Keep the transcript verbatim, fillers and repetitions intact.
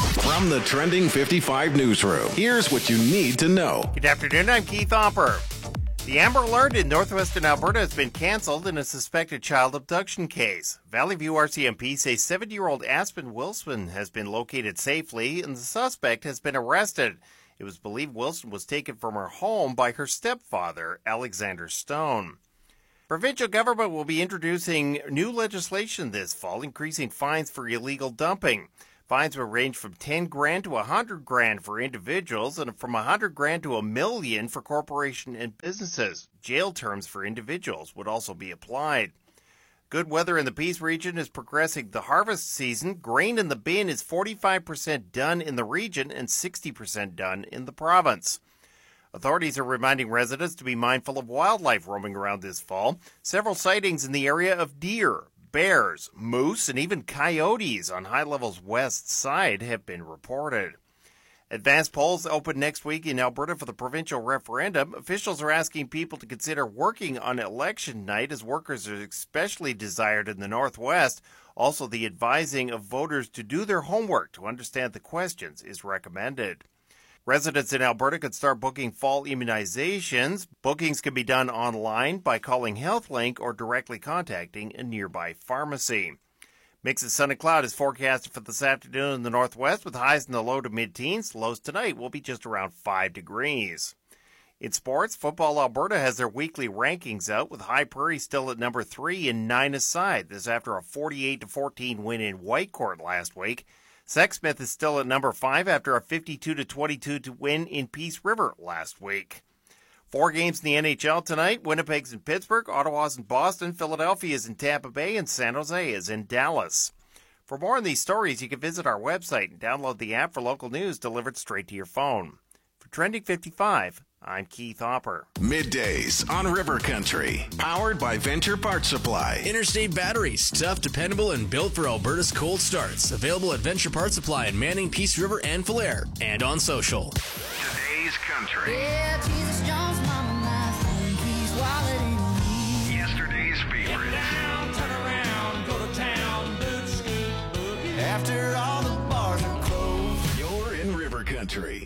From the Trending fifty-five newsroom, here's what you need to know. Good afternoon, I'm Keith Hopper. The Amber Alert in northwestern Alberta has been canceled in a suspected child abduction case. Valley View R C M P says seventy-year-old Aspen Wilson has been located safely and the suspect has been arrested. It was believed Wilson was taken from her home by her stepfather, Alexander Stone. Provincial government will be introducing new legislation this fall, increasing fines for illegal dumping. Fines will range from ten grand to one hundred grand for individuals and from one hundred grand to a million for corporations and businesses. Jail terms for individuals would also be applied. Good weather in the Peace region is progressing the harvest season. Grain in the bin is forty-five percent done in the region and sixty percent done in the province. Authorities are reminding residents to be mindful of wildlife roaming around this fall. Several sightings in the area of deer, bears, moose, and even coyotes on High Level's west side have been reported. Advanced polls open next week in Alberta for the provincial referendum. Officials are asking people to consider working on election night as workers are especially desired in the Northwest. Also, the advising of voters to do their homework to understand the questions is recommended. Residents in Alberta could start booking fall immunizations. Bookings can be done online by calling HealthLink or directly contacting a nearby pharmacy. Mix of sun and cloud is forecasted for this afternoon in the northwest with highs in the low to mid-teens. Lows tonight will be just around five degrees. In sports, Football Alberta has their weekly rankings out with High Prairie still at number three and nine aside. This after a forty-eight to fourteen win in Whitecourt last week. Sexsmith is still at number five after a fifty-two to twenty-two to win in Peace River last week. Four games in the N H L tonight. Winnipeg's in Pittsburgh, Ottawa's in Boston, Philadelphia's in Tampa Bay, and San Jose is in Dallas. For more on these stories, you can visit our website and download the app for local news delivered straight to your phone. For Trending fifty-five, I'm Keith Hopper. Middays on River Country, powered by Venture Parts Supply. Interstate batteries, tough, dependable, and built for Alberta's cold starts. Available at Venture Parts Supply in Manning, Peace River, and Falher, and on social. Today's Country. Yeah, Jesus Jones, mama, my phone keys, wallet, and me. Yesterday's favorites. Down, turn around, go to town, boot, scoot, boogie. After all the bars are closed. You're in River Country.